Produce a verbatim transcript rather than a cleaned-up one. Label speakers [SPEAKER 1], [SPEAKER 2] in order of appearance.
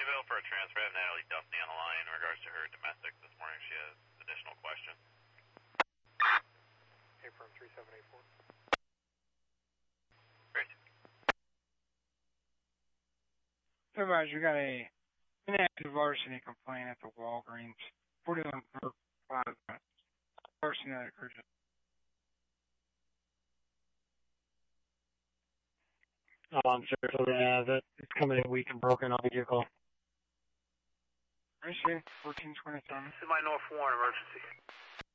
[SPEAKER 1] you available for a transfer? I have Natalie Duffney on the line in regards to her domestic this morning. She has additional questions.
[SPEAKER 2] Okay, from three seven eight four.
[SPEAKER 1] Great.
[SPEAKER 3] Supervisor, you got a inactive larceny complaint at the Walgreens. forty-one Park Plaza. Larceny that occurred.
[SPEAKER 2] Oh, I'm sure so they have it. It's coming in weak and broken on vehicle.
[SPEAKER 3] I see. fourteen twenty-seven.
[SPEAKER 4] This is my North Warren emergency.